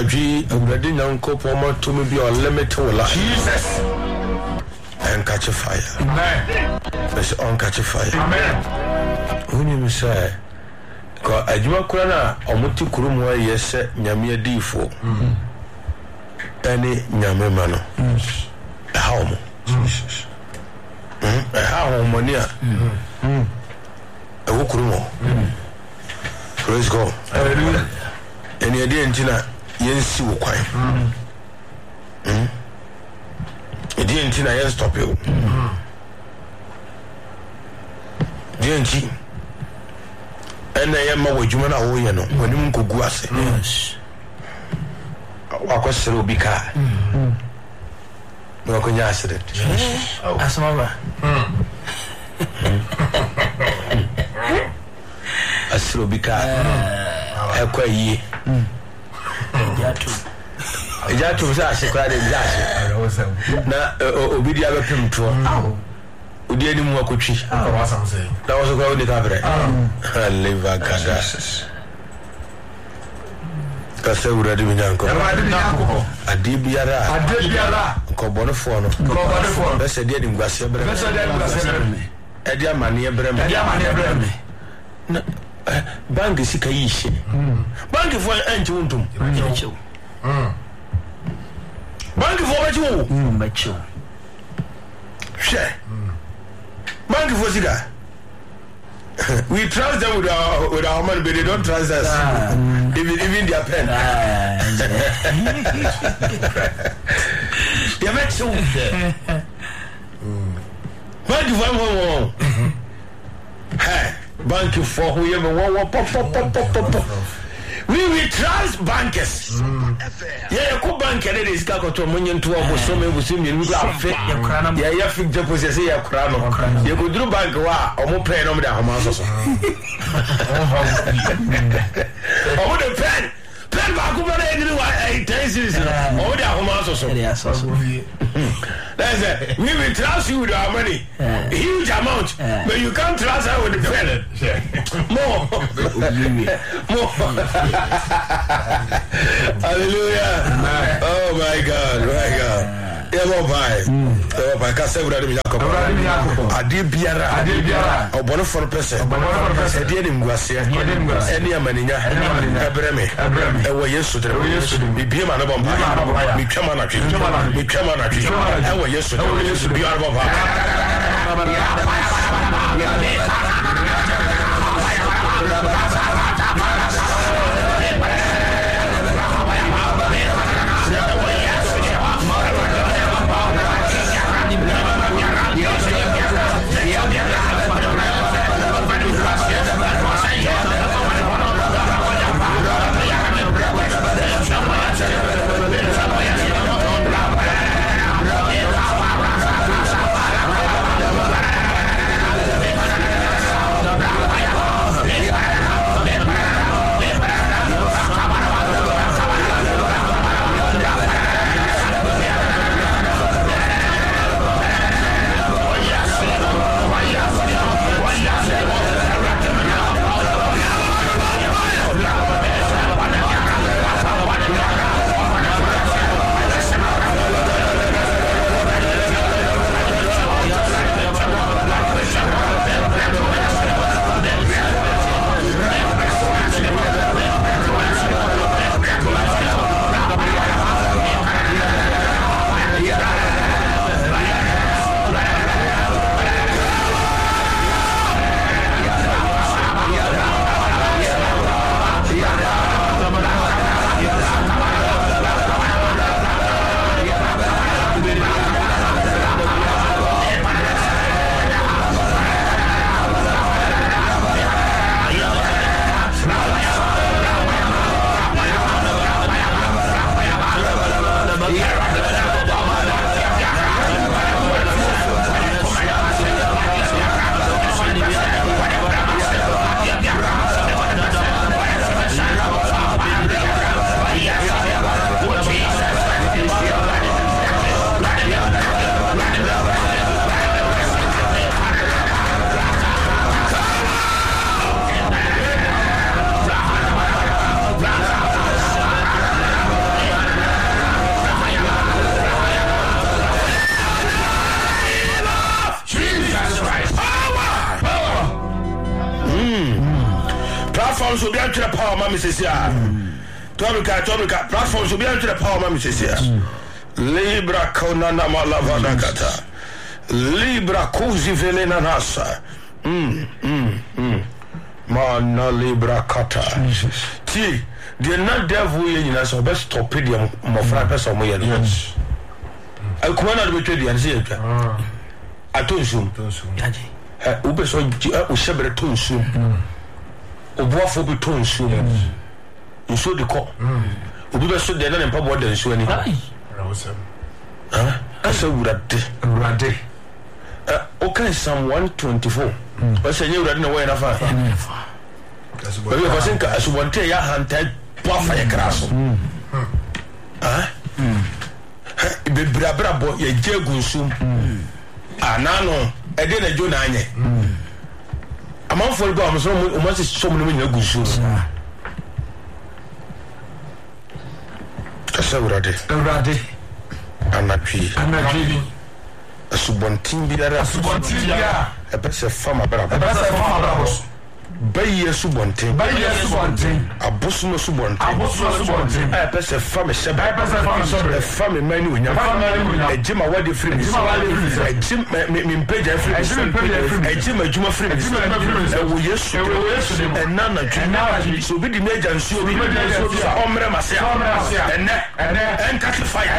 anadwi awurade nyankopɔn ma to me bi limit wala Jesus and catch a fire. Amen. Let's on catch a fire. Amen. When you say ko adwuma kura na omuti kurum wa yese nyame adifo ani nyame ma no how mo Jesus how mo ni a kurum praise God Hallelujah. Eni ade entina yensi wo kwan edi entina yen stop you Jenji ena yema wadwuma na wo ye no wani nkogu ase akwasere obi ka no akonya accident asoma asere obi ka ekwa yi Jatu sa se kwa de jase na obi dia be pemto odi ani mu akotwi na wo so kwa odi ka bre live gada ka se urade mi nyanko adi biara ko bonofo no be se dia di ngwase bre e dia mane bre me na bank sika yishi bank fo anti wontum bank fo bacho she bank for sika we trust them with our money but they don't trust us even their pen they make so bank for hey bank for who you pop we trust bankers yeah ko bank e dey iska ko to monye nto oboso me buso mi ni afi ya fix deposit say ya kura no ye go duru bank wa omo pay no me da homa so omo de pen ba ko ba dey ni wa 10 series omo da homa so that's it we will trust you with our money huge amount but you can't trust us with the pen more hallelujah oh my god bye ka se urade mi yakop ade biara obone for person ade ni ngwase ene amaninya ebreme ewo yesu tere bibie ma no bomba mi twama na twi ewo yesu biara bomba to the power mama says ya Tomica platform so be to the power mama says ya Libra Konana Malavadakata Libra Kuzi Velena Nasa Mana Libra Kata T the not devil you know so best stop it mo fra person mo yelo I come na be trade and say atonsum yaji ube so o shebre tonsum obuafo be tonsum nso de ko obi be so de na mpa bo de nso ani asa urade okay Psalm 124 what's your urade na way na fa but you think as one day ya hanta pofa ya kraso be brabra bo ya jegunsum anano e de na jo na anye amanfo go am so mo se so mo nya gunsum asa urade anatwi asubontin biara e pese fama brabo Baye subontin abosumo subontin e pese fama shebe e fama mani onya ejima wade free ejima me page free ejima adwuma free e wo yesu e nana dwuma so bi di meja nsuo bi omre masia enne enkate fire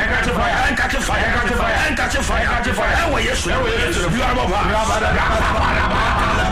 e wo yesu you are baba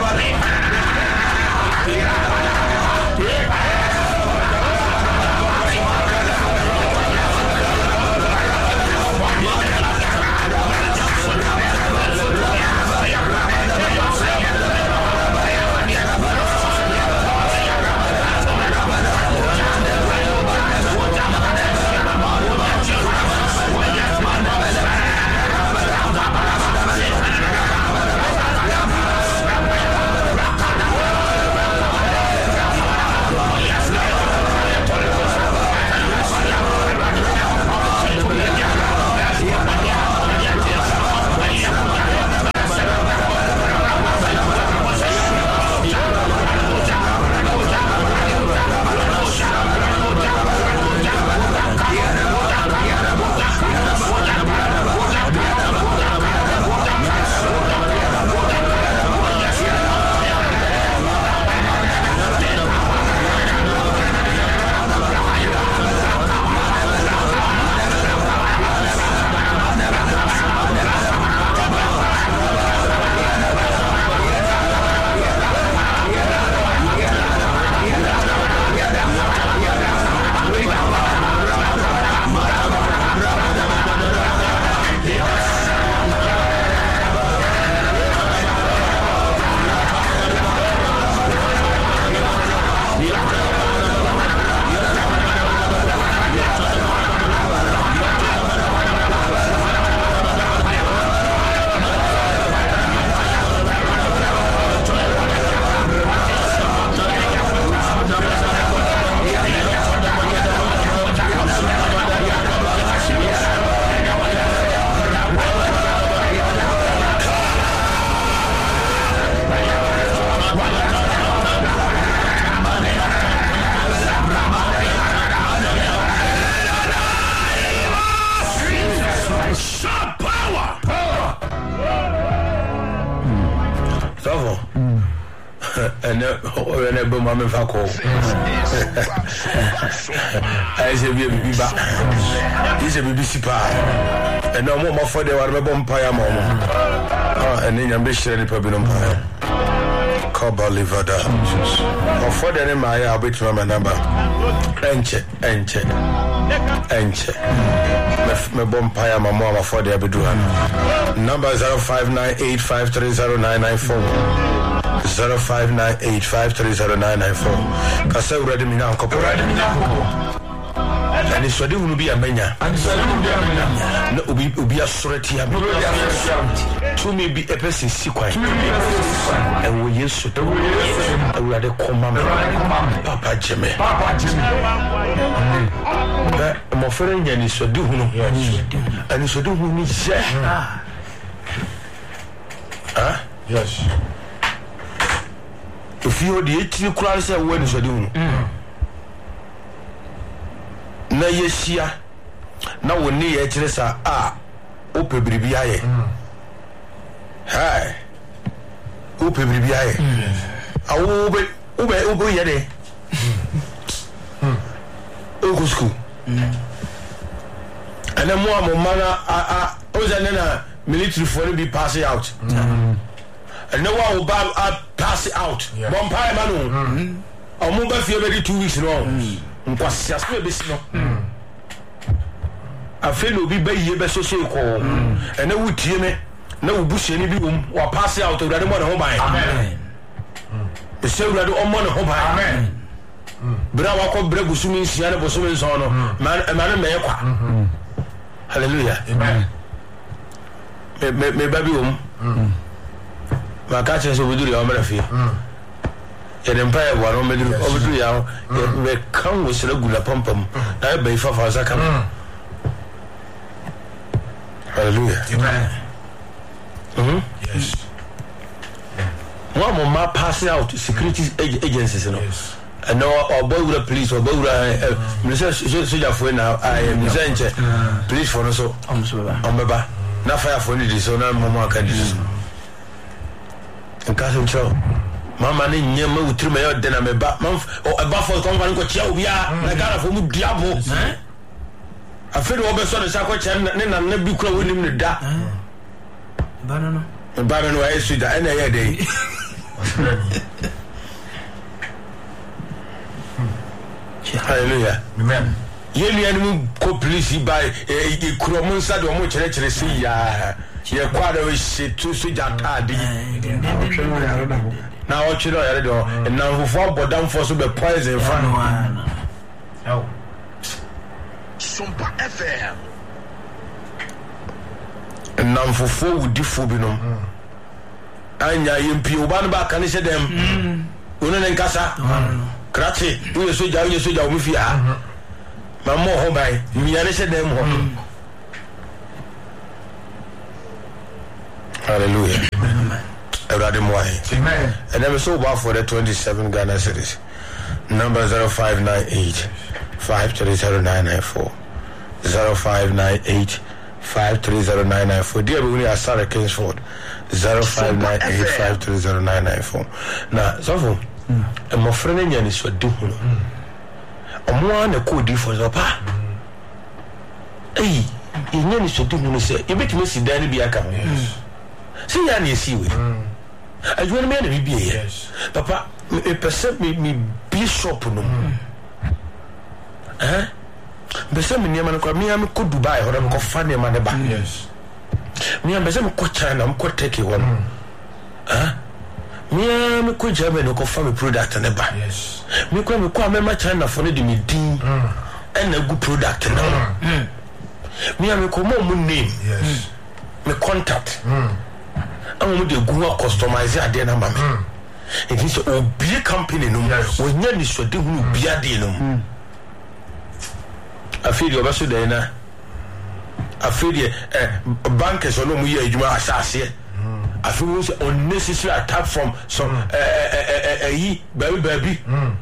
Mama Fako. I say we be back. This is BBC pa. And no more for the war vampire mama. And then I'm sure the problem empire. Coba Livada. For the name I bet my number. Enche. Me vampire mama for the abeduan. Number 0598530994. 0598530994. Kasa urade mina nkopo. Ani swadi hunu bi amenya. Na obi asorati am. To me be a person sikwan. And we yesu. Urade komam. Papa Jimmy. Mo fere nya ni swadi hunu. Ani swadi hunu ni je. Yes. If you the 18 crowd say when is doing na yeshia na woni ye kire sa o pebribi aye hai o pebribi aye awu ube ye de o go school and then mo mana o na military for be pass out and no one will pass out bompire manu omo ba fie be 2 weeks no nkwasias be besi no afelo obi ba yie be so ko and na wutie me na wubuhye ni bi wa pass out urade mo ne ho ban amen ese urade o mo ne ho ban amen bra wa ko bra gusumi nsia ne bosumi nso no man me kwa hallelujah amen me babi ma ka che so buduri o mara fi yɛde mpa yɛ wano ɔbɛduru yɛ me kan wo sere gula pampam na yɛ bɛyi fafa sa kam hallelujah amen yes mo ma pass out security agencies no and no obawura police obawura minister soja for na minister police for no so ombeba na fire for ni so na mo aka di so nka so ncho mama ne nyema wutiri me yode na me ba ba for company ko chia obia na gara for mu diabo afero obeso ne sako chia ne na na bi kura wonim ne da ba no wa esu da ena ye dey hallelujah amen yeli animu ko police by kura mun sa do mo kire se ya ye kwada we shetu so jata ade na o chiro yare do na fufo bodam fo so be poison fa oh Sumpa FM na fufo wudifo binom anya yempi oban ba kan se dem ono ne nkasa krache wo soja wo mi fi ma mo ho bai mi ya ne se dem ho hallelujah everybody moye amen and then so about for the 27 Ghana cedis number 0598 530994 0598 530994 dear we are Sarah Kingsford 0598 530994 na so e mo frene nya ni so de hu no omo na ko di for so pa nya ni so de hu no se e betime si dan bi aka si ya ni si we ajwana me na bibie yes papa e percent me bishop no bese me niam no kwa me am ko Dubai ho dem ko fa ne ma ne ba yes me am bese me ko China am ko Turkey ho me am ko Germany ko fa me product ne ba yes me ko am China for ne de me din na good product na me am ko mo name yes me contact amu de go customize ade na ma me it is obi company no wonya ni so de hu obi ade no afiri obaso de na afiri bankers no mu ye adwuma asase afiri was unnecessary attack from some yi baby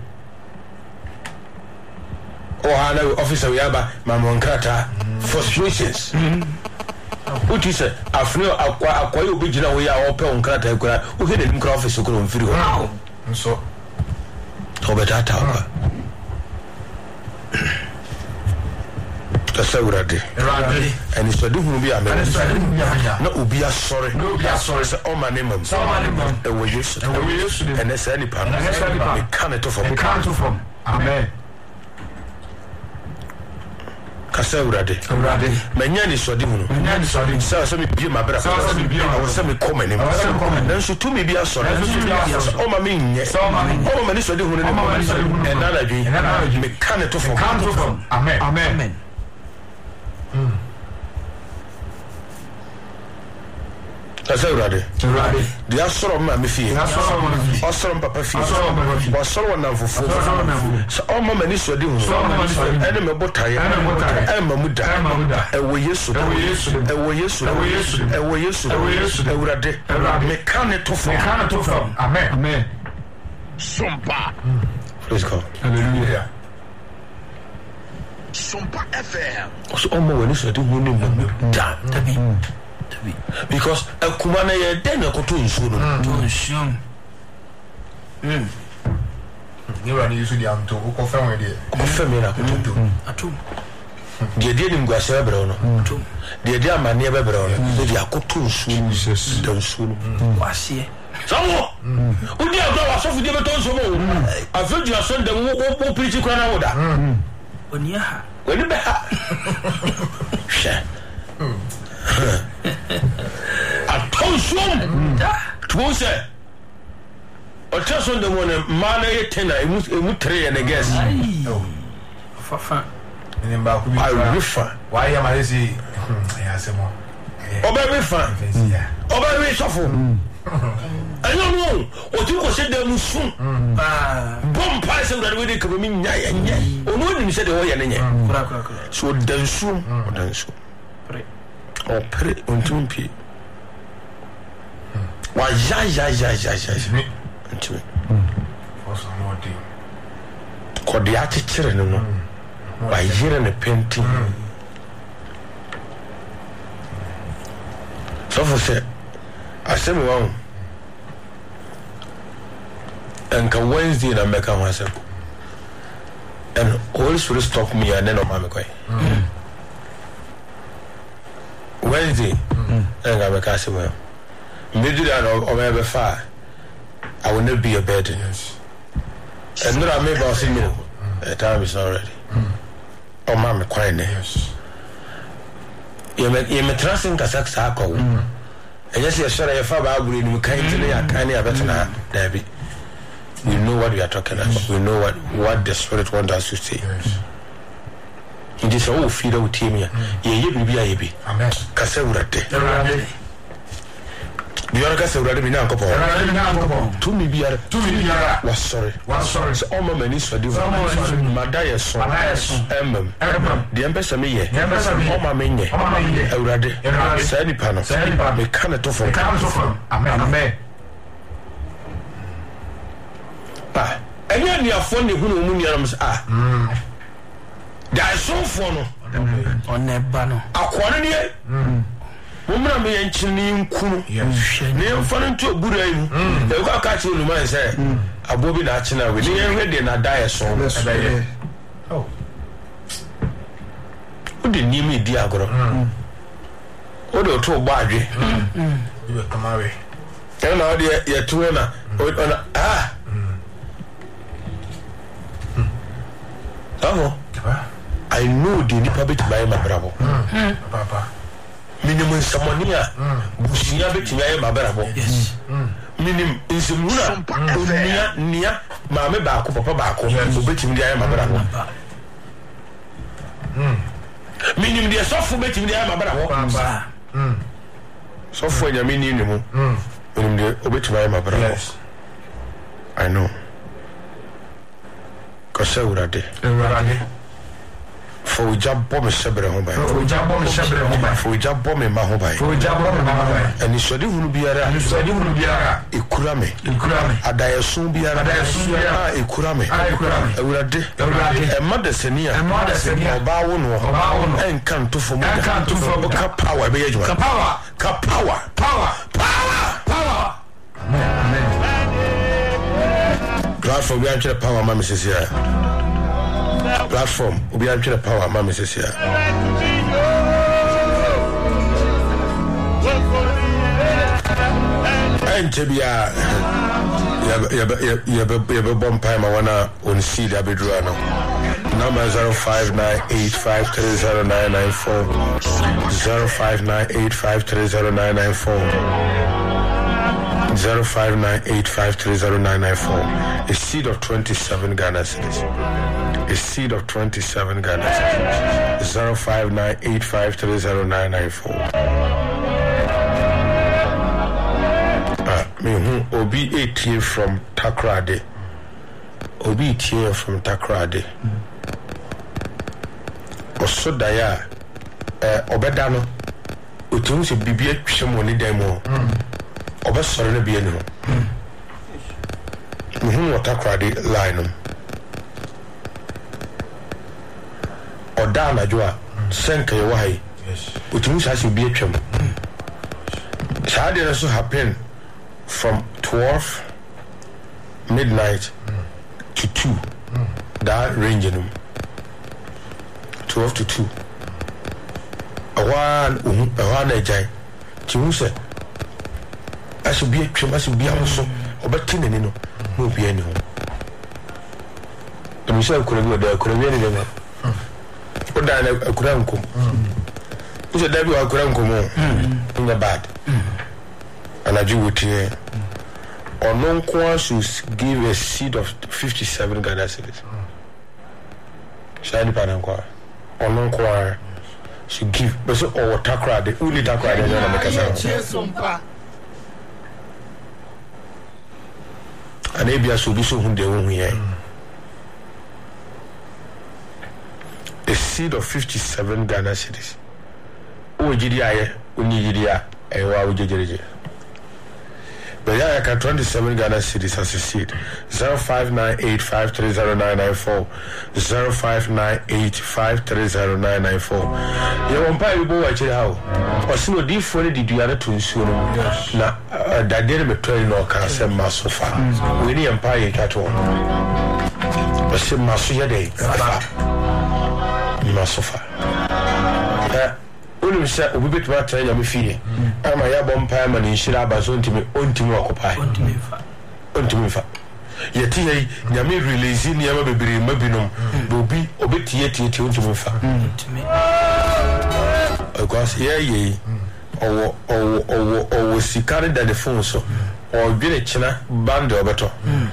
hana officer we aba mamon krata frustrations what is afiri akwa obi gina we ya ope on krata ekura o he denim kra office ko on firi ho so to betata kwa tasawurade and it's do hu bi amen na obi asore se o ma nemam e wo yesu and esa ni pa me kan to from amen kasawurade manya ni so de hu no se me bi ma bra se me komani na so tu me bi asore o ma me nye o ma ni so de hu no e na la bi me kan to from amen Tasawurade dia soro ma me fie osoro papa fie osoro na mfofo so o ma mani so de hu ene me botaye e ma muda e wo yesu ewurade me kan to from amen Sumpa praise God hallelujah Asumpa FM. So omo wani so de hu ni mu da tabi because akuma na ye den na koto nsuo no to nsuo ni wani yusu di amto ko fa won de ko fa me na koto ato de ni ngwase bebre no ato de amane bebre no de akoto nsuo da nsuo no wase sawo udi agba wasofu de beto nsuo mo afeju aso de wo preach kwa na woda oni ha wani be ha she attention to say attention the one man e tena emu three and guess fafa ni ba ku bi why am I say ya semo oba be fa oba be sofo ayo no o ti ko se de musu bom pa se da we de ka mi nya ya nya onu ni se de ho ya ne nya kura so dansu o pre ontumpi wa ja ntumi for some more day ko de a chichire no wa yire ne penti so for say asem wa enka Wednesday na meka ho asem and Holy Spirit stop me and then o ma me kwai Wednesday enga meka asem wa middle and o me be fa I will not be a burden. Yes. And not maybe I'll say no. The time is not ready. Oh, mamma, quiet. Yes. You may trust in Kazakhstan. And yes, you're sure your father will be kind to me. I can't have better Debbie. We know what we are talking about. We know what the Spirit wants us to say. Yes. In this whole field of team, ye be a ye. Amen. Kasewurate. Biara ka sewurade bi na nkopɔ to mi biara was sorry so all my many so diva madaya so emem de empesa me ye all my menye awurade sa nipa no me ka ne to fo amen pa enya ni afo ne hu no mu ni aram da so fo no oneba no akwone ne Mumra me enchini nkunu ne mfano nto obura yi e ko aka che oluman say abobi na achina we ne hwede na dae so oh odi nimi di agoro odi oto gba adwe you kamawe e na odi ye tuwe na I know the nipa bit by my bravo papa minimum samonia busia betimi aye mabarabo yes minimum insimuna nia maame ba ko papa ba ko betimi aye mabarabo minimum de sofu betimi aye mabarabo sofu nya minimum minimum de obetimi aye mabarabo I know kasa urade for jabbo me sebre ho bai for jabbo me ma ho bai ani sodi hunu biara ikura me adayesun biara ikura me awurade e madesenia oba wo no enkan to fo mo ka power be yejuma ka power amen platform we am power ma me sisia platform obi am try power ma me sisia enchebia ya be bomb pie ma wana on seed abedru ano number 0598530994 0598530994 a seed of 27 Ghana cedis. A seed of 27 Ghana cedis. 0598530994. Me who Obi 8 from Takrade. Obi 8 from Takrade. Osodaya Obedano. Utum se bibie twemoni demo. Obesore na bie no. Me who Takrade line. oda na jo a senka ye wa hai utumi sa se bi atwam shade so happen from 12 midnight to 2 that range 12 to 2 awan ejai ti hu se aso bi atwam aso bi awoso obati nani no obi ani ho mi se akura bi oda akura bi ani de oda na akura nkom use da bi akura nkom in the bad anaju wutie onon kwa should give a seed of 57 Ghana cedis shani panan kwa onon kwa should give but so or takra de uli takra de na mekasa anebia so bi so hunde hu here a seed of 57 Ghana cedis o jidi aye oni jidi a ewa o jejereje but yeah, I can 27 Ghana cedis as a seed 0598530994 0598530994 you want pay we go actually how or see no different did you are to ensure na that there be tell no can say masofa we need empire cat one but say masoya dey masofa olu se obi betuma tan ya me fie ama ya bom pa ma ni shira ba so ntimi wakopai ontimi fa yeti yi nyame release ni ama bebere mabinom obi obetie tie ontimi fa because ye owo sikare da the phone so o dwene china band obeto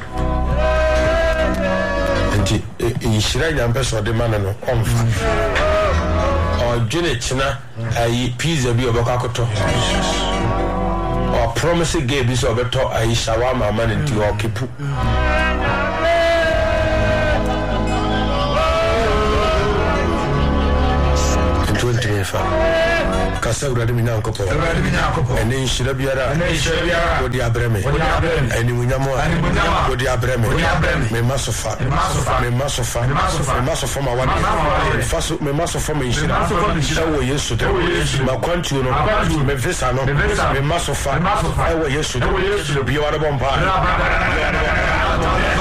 nti shira nyampe so de manano omfa June China, I pizza be over Kakoto. Or promise a gay bis over top, I shawama man into your kipu. 25. Kasagura de mina nkopo ene nshira biara odi abreme ene munyamo odi abreme me masofa ma wadi faso me masofa me nshira wo yesu de ma kwantu no me visa no me masofa wo yesu de biara bomba